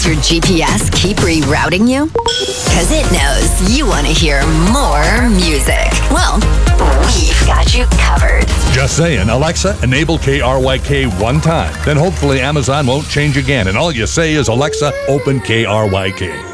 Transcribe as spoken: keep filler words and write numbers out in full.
Does your G P S keep rerouting you? Because it knows you want to hear more music. Well, we've got you covered. Just saying, Alexa, enable K R Y K one time. Then hopefully Amazon won't change again, and all you say is, Alexa, open K R Y K.